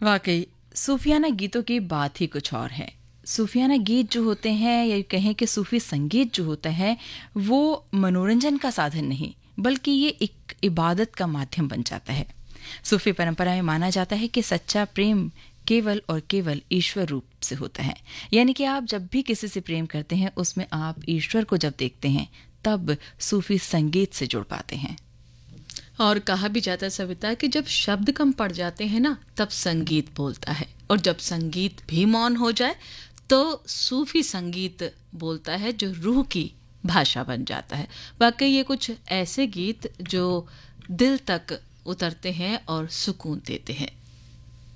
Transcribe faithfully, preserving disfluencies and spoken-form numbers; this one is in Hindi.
वाकई सूफियाना गीतों की बात ही कुछ और है। सूफियाना गीत जो होते हैं या कहें कि सूफी संगीत जो होता है वो मनोरंजन का साधन नहीं बल्कि ये एक इबादत का माध्यम बन जाता है। सूफी परंपरा में माना जाता है कि सच्चा प्रेम केवल और केवल ईश्वर रूप से होता है, यानी कि आप जब भी किसी से प्रेम करते हैं उसमें आप ईश्वर को जब देखते हैं तब सूफी संगीत से जुड़ पाते हैं। और कहा भी जाता है सविता कि जब शब्द कम पड़ जाते हैं ना तब संगीत बोलता है, और जब संगीत भी मौन हो जाए तो सूफी संगीत बोलता है जो रूह की भाषा बन जाता है। वाकई ये कुछ ऐसे गीत जो दिल तक उतरते हैं और सुकून देते हैं।